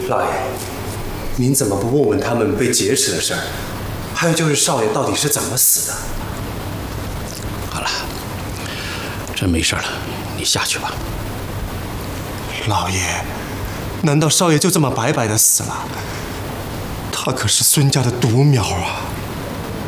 老爷，您怎么不问问他们被劫持的事儿？还有就是少爷到底是怎么死的？ 好了，真没事了，你下去吧。 老爷，难道少爷就这么白白的死了？他可是孙家的独苗啊！